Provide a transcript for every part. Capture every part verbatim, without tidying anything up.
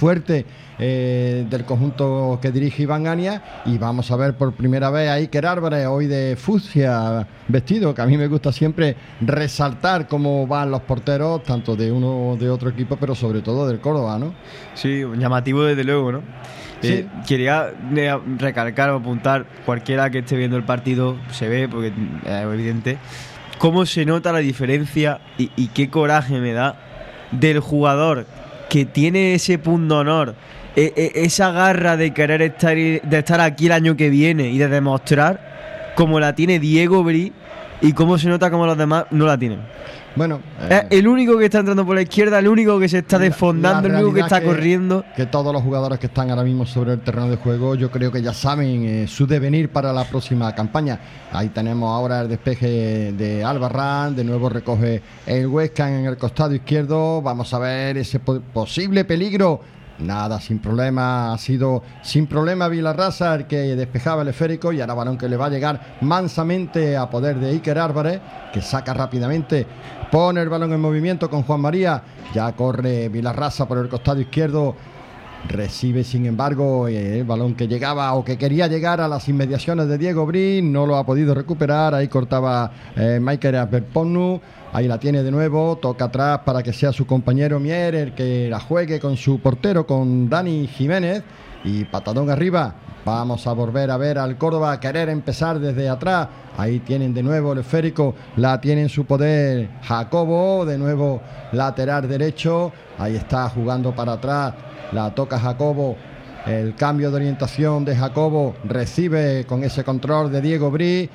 fuerte eh, del conjunto que dirige Iván Ania, y vamos a ver por primera vez a Iker Álvarez hoy de fucsia vestido, que a mí me gusta siempre resaltar cómo van los porteros, tanto de uno o de otro equipo, pero sobre todo del Córdoba, ¿no? Sí, llamativo desde luego, ¿no? Sí. Eh, quería eh, recalcar o apuntar, cualquiera que esté viendo el partido se ve, porque es evidente, cómo se nota la diferencia y, y qué coraje me da del jugador que tiene ese punto honor, e, e, esa garra de querer estar, de estar aquí el año que viene y de demostrar, como la tiene Diego Bri, y cómo se nota como los demás no la tienen. Bueno, eh, es el único que está entrando por la izquierda, el único que se está desfondando, el único que está que, corriendo. Que todos los jugadores que están ahora mismo sobre el terreno de juego, yo creo que ya saben eh, su devenir para la próxima campaña. Ahí tenemos ahora el despeje de Albarrán, de nuevo recoge el Huesca en el costado izquierdo. Vamos a ver ese po- posible peligro. Nada, sin problema, ha sido sin problema Vilarrasa el que despejaba el esférico, y ahora balón que le va a llegar mansamente a poder de Iker Álvarez, que saca rápidamente, pone el balón en movimiento con Juan María, ya corre Vilarrasa por el costado izquierdo, recibe sin embargo el balón que llegaba o que quería llegar a las inmediaciones de Diego Brin, no lo ha podido recuperar, ahí cortaba eh, Michael Asberponu. Ahí la tiene de nuevo, toca atrás para que sea su compañero Mier el que la juegue con su portero, con Dani Jiménez, y patadón arriba. Vamos a volver a ver al Córdoba a querer empezar desde atrás. Ahí tienen de nuevo el esférico, la tiene en su poder Jacobo, de nuevo lateral derecho, ahí está jugando para atrás, la toca Jacobo. El cambio de orientación de Jacobo, recibe con ese control de Diego Bri.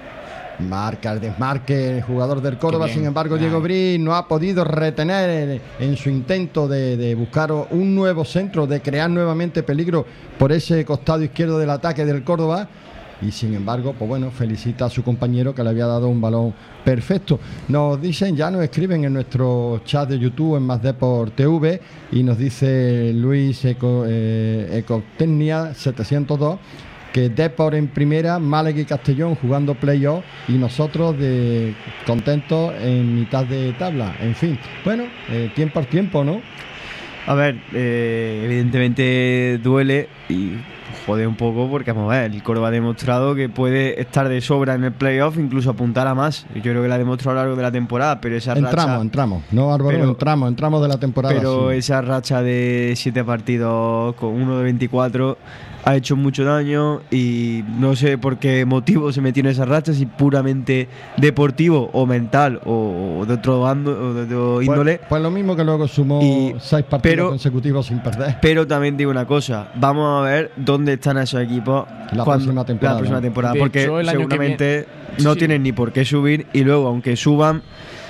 Marca el desmarque el jugador del Córdoba, sin embargo nah. Diego Bri no ha podido retener en su intento de, de buscar un nuevo centro, de crear nuevamente peligro por ese costado izquierdo del ataque del Córdoba, y sin embargo, pues bueno, felicita a su compañero que le había dado un balón perfecto. Nos dicen, ya nos escriben en nuestro chat de YouTube en Más Deport T V, y nos dice Luis Eco, eh, Ecotecnia setecientos dos que Depor en primera, Málaga y Castellón jugando playoff, y nosotros de contentos en mitad de tabla. En fin, bueno, eh, tiempo al tiempo, ¿no? A ver, eh, evidentemente duele y jode un poco, porque vamos a ver, el Córdoba ha demostrado que puede estar de sobra en el playoff, incluso apuntar a más. Yo creo que lo ha demostrado a lo largo de la temporada, pero esa entramos, racha... Entramos, no Álvaro, pero, entramos, entramos de la temporada. Pero sí. Esa racha de siete partidos con uno de veinticuatro ha hecho mucho daño, y no sé por qué motivo se metió en esa racha, si puramente deportivo o mental o, o de otro bando o de otro índole. Pues, pues lo mismo que luego sumó y, seis partidos pero, consecutivos sin perder. Pero también digo una cosa, vamos a ver dónde están esos equipos la cuando, próxima temporada, la próxima temporada de porque hecho, seguramente viene, no sí. tienen ni por qué subir, y luego aunque suban,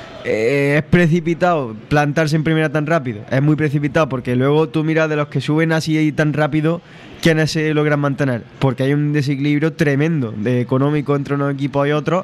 Eh, es precipitado plantarse en primera tan rápido. Es muy precipitado, porque luego tú miras de los que suben así tan rápido, ¿quiénes se logran mantener? Porque hay un desequilibrio tremendo de económico entre unos equipos y otros.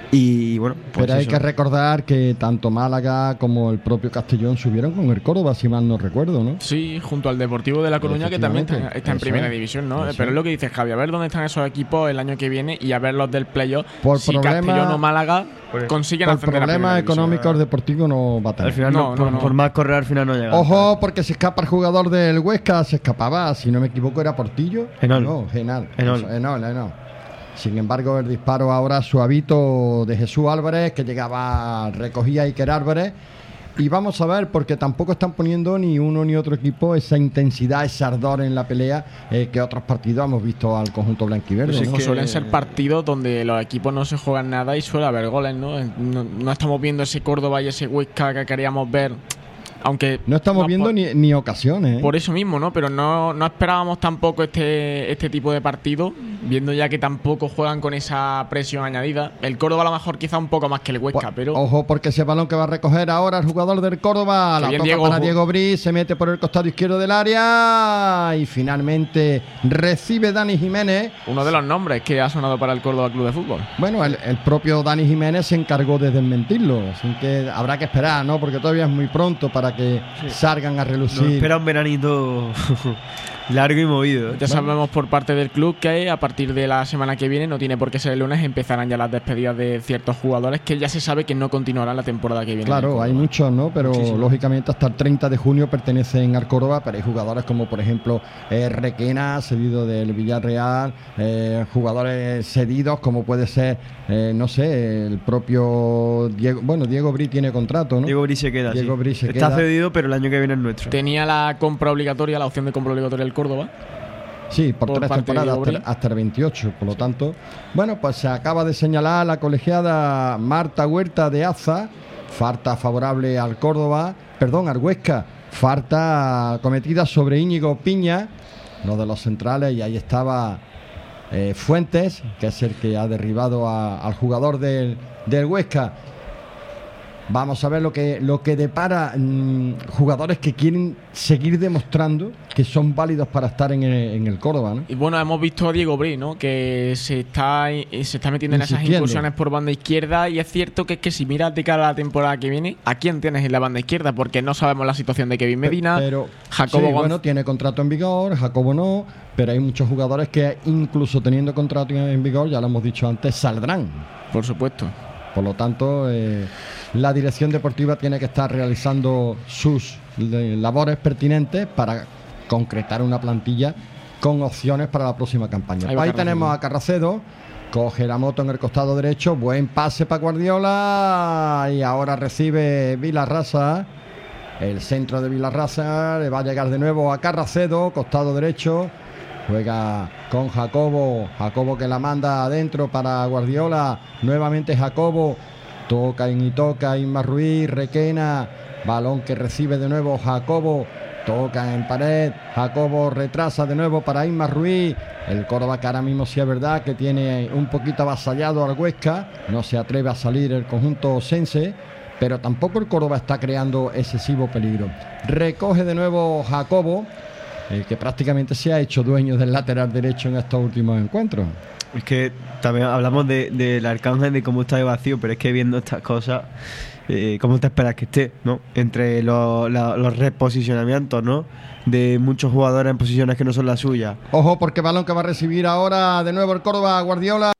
Y bueno, pues pero hay eso. que recordar que tanto Málaga como el propio Castellón subieron con el Córdoba, si mal no recuerdo, ¿no? Sí, junto al Deportivo de La Coruña, que también está, está en primera es. división, ¿no? Eso. Pero es lo que dices, Javi, a ver dónde están esos equipos el año que viene, y a ver los del playoff. Por si problema, Castellón o Málaga por consiguen por ascender a problemas primera económicos división. deportivos no va a tener. Al final no, no, por, no. por más correr al final no llega. Ojo, porque se escapa el jugador del Huesca, se escapaba, si no me equivoco era Portillo. Enol. No, Genal. Enol. Enol, Enol. Sin embargo, el disparo ahora suavito de Jesús Álvarez, que llegaba, recogía Iker Álvarez. Y vamos a ver, porque tampoco están poniendo ni uno ni otro equipo esa intensidad, ese ardor en la pelea eh, que otros partidos hemos visto al conjunto blanquiverde. Pues ¿no? es que suelen ser partidos donde los equipos no se juegan nada y suele haber goles, ¿no? No, no estamos viendo ese Córdoba y ese Huesca que queríamos ver. Aunque no estamos no, viendo por, ni, ni ocasiones, ¿eh? Por eso mismo, ¿no? Pero no, no esperábamos tampoco este, este tipo de partido, viendo ya que tampoco juegan con esa presión añadida. El Córdoba a lo mejor quizá un poco más que el Huesca, pero... Ojo, porque ese balón que va a recoger ahora el jugador del Córdoba, que la toca Diego, para ojo. Diego Bri, se mete por el costado izquierdo del área y finalmente recibe Dani Jiménez. Uno de los nombres que ha sonado para el Córdoba Club de Fútbol. Bueno, el, el propio Dani Jiménez se encargó de desmentirlo, así que habrá que esperar, ¿no? Porque todavía es muy pronto para que sí. salgan a relucir. No, espera un veranito Largo y movido. Ya sabemos por parte del club que a partir de la semana que viene, no tiene por qué ser el lunes, empezarán ya las despedidas de ciertos jugadores que ya se sabe que no continuarán la temporada que viene. Claro, hay muchos, ¿no? Pero Muchísimo. lógicamente hasta el treinta de junio pertenecen al Córdoba, pero hay jugadores como por ejemplo eh, Requena, cedido del Villarreal, eh, jugadores cedidos como puede ser, eh, no sé, el propio Diego, bueno, Diego Bri tiene contrato, ¿no? Diego Bri se queda, Diego sí. Bri se Está queda. cedido, pero el año que viene es nuestro. Tenía la compra obligatoria, la opción de compra obligatoria del Córdoba. Sí, por, por tres parte de temporadas Diego hasta, Bri. hasta el veintiocho, por lo tanto. Bueno, pues se acaba de señalar la colegiada Marta Huerta de Aza, falta favorable al Córdoba, perdón, al Huesca, falta cometida sobre Íñigo Piña, uno de los centrales, y ahí estaba eh, Fuentes, que es el que ha derribado a, al jugador del, del Huesca. Vamos a ver lo que lo que depara mmm, jugadores que quieren seguir demostrando que son válidos para estar en el, en el Córdoba, ¿no? Y bueno, hemos visto a Diego Bri, ¿no? Que se está, se está metiendo en esas Insistiendo. incursiones por banda izquierda, y es cierto que es que si miras de cara a la temporada que viene, ¿a quién tienes en la banda izquierda? Porque no sabemos la situación de Kevin Medina, pero Jacobo sí, Gonz- bueno, tiene contrato en vigor, Jacobo no, pero hay muchos jugadores que incluso teniendo contrato en vigor, ya lo hemos dicho antes, saldrán. por supuesto. Por lo tanto, eh, la dirección deportiva tiene que estar realizando sus eh, labores pertinentes para concretar una plantilla con opciones para la próxima campaña. Ahí Ahí, va Ahí Carracedo. tenemos a Carracedo, coge la moto en el costado derecho, buen pase para Guardiola, y ahora recibe Vilarrasa. El centro de Vilarrasa le va a llegar de nuevo a Carracedo, costado derecho. Juega con Jacobo, Jacobo que la manda adentro para Guardiola, nuevamente Jacobo, toca y toca Isma Ruiz, Requena, balón que recibe de nuevo Jacobo, toca en pared, Jacobo retrasa de nuevo para Isma Ruiz, el Córdoba que ahora mismo sí es verdad que tiene un poquito avasallado al Huesca, no se atreve a salir el conjunto osense, pero tampoco el Córdoba está creando excesivo peligro. Recoge de nuevo Jacobo, el que prácticamente se ha hecho dueño del lateral derecho en estos últimos encuentros. Es que también hablamos del de, de Arcángel, de cómo está de vacío, pero es que viendo estas cosas, eh, ¿cómo te esperas que esté? ¿No? Entre los, la, los reposicionamientos, ¿no? De muchos jugadores en posiciones que no son las suyas. Ojo, porque balón que va a recibir ahora de nuevo el Córdoba, Guardiola.